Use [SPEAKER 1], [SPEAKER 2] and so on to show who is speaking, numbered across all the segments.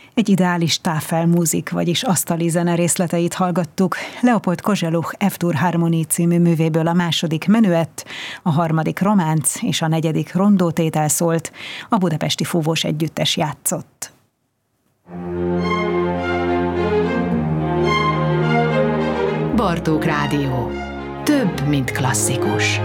[SPEAKER 1] Egy ideális táfelmúzik, vagyis asztali zene részleteit hallgattuk. Leopold Koželuch F-dur Harmonie című művéből a második menüett, a harmadik románc és a negyedik rondótétel szólt, a Budapesti Fúvós Együttes játszott.
[SPEAKER 2] Bartók Rádió. Több, mint klasszikus.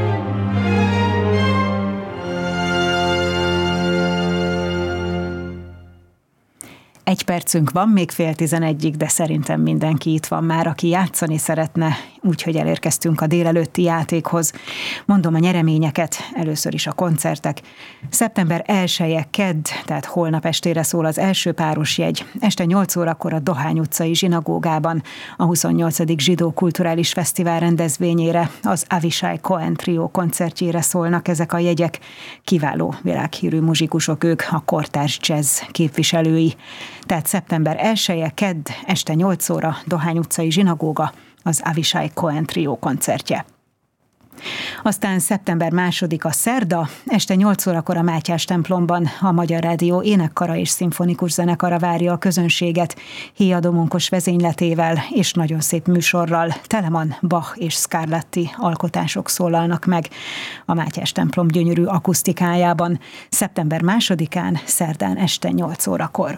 [SPEAKER 1] Egy percünk van, még 10:30, de szerintem mindenki itt van már, aki játszani szeretne, úgyhogy elérkeztünk a délelőtti játékhoz. Mondom a nyereményeket, először is a koncertek. Szeptember 1-e kedd, tehát holnap estére szól az első páros jegy. Este 8 órakor a Dohány utcai zsinagógában, a 28. Zsidó Kulturális Fesztivál rendezvényére, az Avishai Cohen Trio koncertjére szólnak ezek a jegyek. Kiváló világhírű muzsikusok ők, a kortárs jazz képviselői. Tehát szeptember 1-e kedd, este 8 óra, Dohány utcai zsinagóga, az Avishai Cohen Trio koncertje. Aztán szeptember 2-a szerda, este 8 órakor a Mátyás templomban a Magyar Rádió énekkara és szimfonikus zenekara várja a közönséget, Héa Domonkos vezényletével és nagyon szép műsorral. Telemann, Bach és Scarlatti alkotások szólalnak meg a Mátyás templom gyönyörű akusztikájában, szeptember 2-án, szerdán este 8 órakor.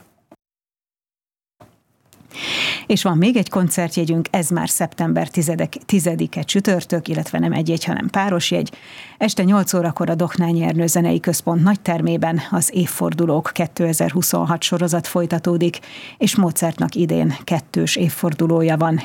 [SPEAKER 1] És van még egy koncertjegyünk, ez már szeptember 10-e csütörtök, illetve nem egy jegy, hanem páros jegy. Este 8 órakor a Doknány Ernő Zenei Központ nagytermében az Évfordulók 2026 sorozat folytatódik, és Mozartnak idén 2-s évfordulója van,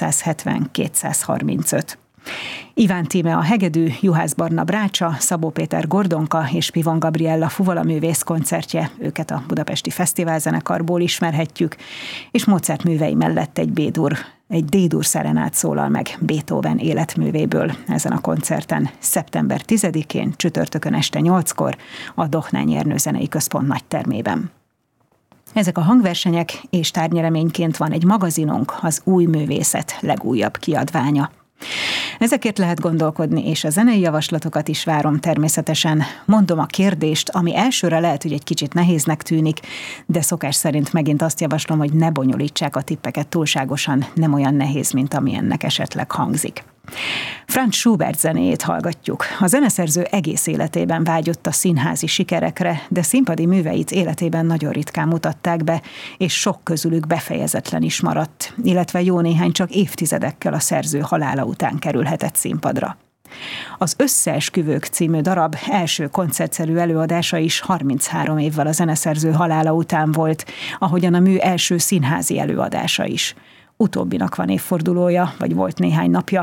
[SPEAKER 1] 270-235. Iván Tíme a hegedű, Juhász Barna brácsa, Szabó Péter Gordonka és Pivon Gabriella fuvalaművész koncertje, őket a Budapesti Fesztiválzenekarból ismerhetjük, és Mozart művei mellett egy D-dur szerenát szólal meg Beethoven életművéből ezen a koncerten, szeptember 10-én, csütörtökön este 8-kor a Doknány Ernő Zenei Központ nagytermében. Ezek a hangversenyek, és tárgynyereményként van egy magazinunk, az Új Művészet legújabb kiadványa. Ezekért lehet gondolkodni, és a zenei javaslatokat is várom természetesen. Mondom a kérdést, ami elsőre lehet, hogy egy kicsit nehéznek tűnik, de szokás szerint megint azt javaslom, hogy ne bonyolítsák a tippeket túlságosan, nem olyan nehéz, mint amilyennek esetleg hangzik. Franz Schubert zenéjét hallgatjuk. A zeneszerző egész életében vágyott a színházi sikerekre, de színpadi műveit életében nagyon ritkán mutatták be, és sok közülük befejezetlen is maradt, illetve jó néhány csak évtizedekkel a szerző halála után kerülhetett színpadra. Az Összeesküvők című darab első koncertszerű előadása is 33 évvel a zeneszerző halála után volt, ahogyan a mű első színházi előadása is. Utóbbinak van évfordulója, vagy volt néhány napja.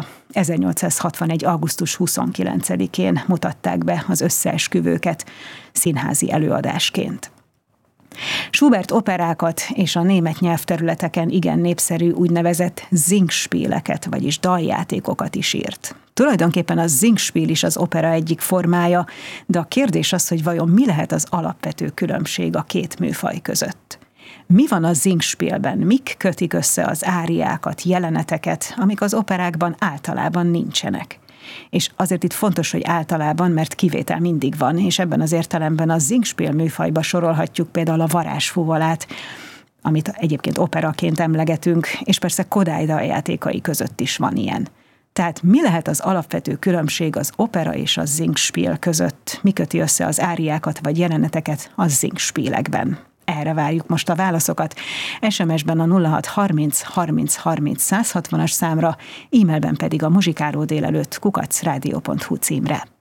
[SPEAKER 1] 1861. augusztus 29-én mutatták be az Összeesküvőket színházi előadásként. Schubert operákat és a német nyelvterületeken igen népszerű úgynevezett Singspieleket, vagyis daljátékokat is írt. Tulajdonképpen a Singspiel is az opera egyik formája, de a kérdés az, hogy vajon mi lehet az alapvető különbség a két műfaj között. Mi van a Singspielben? Mik kötik össze az áriákat, jeleneteket, amik az operákban általában nincsenek? És azért itt fontos, hogy általában, mert kivétel mindig van, és ebben az értelemben a Singspiel műfajba sorolhatjuk például a Varázsfúvalát, amit egyébként operaként emlegetünk, és persze Kodály daljátékai között is van ilyen. Tehát mi lehet az alapvető különbség az opera és a Singspiel között? Mi köti össze az áriákat vagy jeleneteket a Singspielekben? Erre várjuk most a válaszokat. SMS-ben a 0630 30 30 160-as számra, e-mailben pedig a muzsikálódélelőtt @radio.hu címre.